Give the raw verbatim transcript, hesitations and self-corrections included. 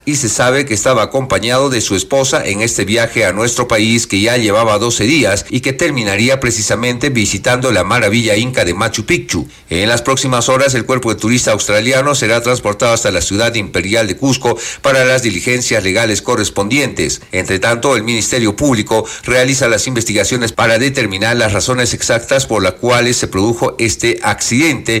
y se sabe que estaba acompañado de su esposa en este viaje a nuestro país que ya llevaba doce días y que terminaría precisamente visitando la maravilla inca de Machu Picchu. En las próximas horas el cuerpo de turista australiano será transportado hasta la ciudad imperial de Cusco para las diligencias legales correspondientes. Entre tanto, el Ministerio Público realiza las investigaciones para determinar las razones exactas por las cuales se produjo este accidente